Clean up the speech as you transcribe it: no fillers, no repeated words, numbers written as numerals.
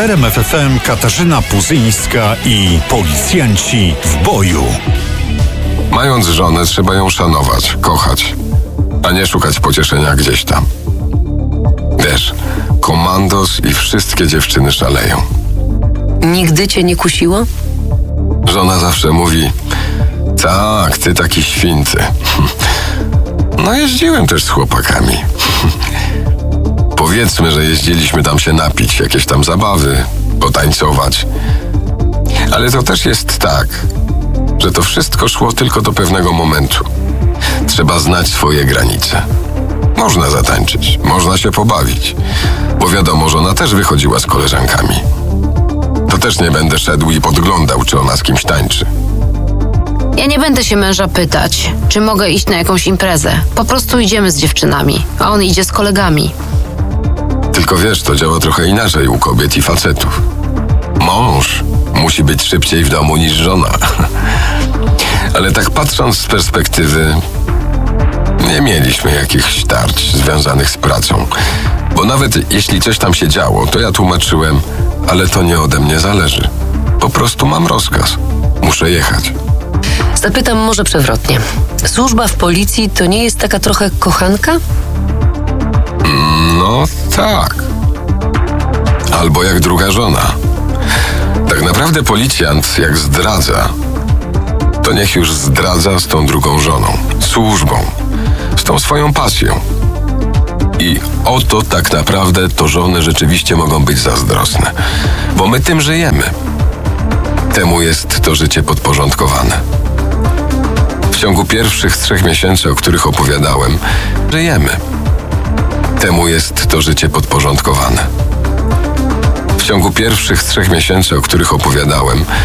RMF FM Katarzyna Puzyńska i policjanci w boju. Mając żonę, trzeba ją szanować, kochać, a nie szukać pocieszenia gdzieś tam. Wiesz, komandos i wszystkie dziewczyny szaleją. Nigdy cię nie kusiło? Żona zawsze mówi: tak, ty taki święty. No jeździłem też z chłopakami. Powiedzmy, że jeździliśmy tam się napić, jakieś tam zabawy, potańcować. Ale to też jest tak, że to wszystko szło tylko do pewnego momentu. Trzeba znać swoje granice. Można zatańczyć, można się pobawić, bo wiadomo, że ona też wychodziła z koleżankami. To też nie będę szedł i podglądał, czy ona z kimś tańczy. Ja nie będę się męża pytać, czy mogę iść na jakąś imprezę. Po prostu idziemy z dziewczynami, a on idzie z kolegami. Tylko wiesz, to działa trochę inaczej u kobiet i facetów. Mąż musi być szybciej w domu niż żona. Ale tak patrząc z perspektywy, nie mieliśmy jakichś tarć związanych z pracą. Bo nawet jeśli coś tam się działo, to ja tłumaczyłem, ale to nie ode mnie zależy. Po prostu mam rozkaz. Muszę jechać. Zapytam może przewrotnie. Służba w policji to nie jest taka trochę kochanka? No tak. Albo jak druga żona. Tak naprawdę policjant jak zdradza, to niech już zdradza z tą drugą żoną, służbą, z tą swoją pasją. I oto tak naprawdę to żony rzeczywiście mogą być zazdrosne, bo my tym żyjemy. Temu jest to życie podporządkowane. W ciągu pierwszych 3 miesięcy, o których opowiadałem, żyjemy. Temu jest to życie podporządkowane. W ciągu pierwszych 3 miesięcy, o których opowiadałem,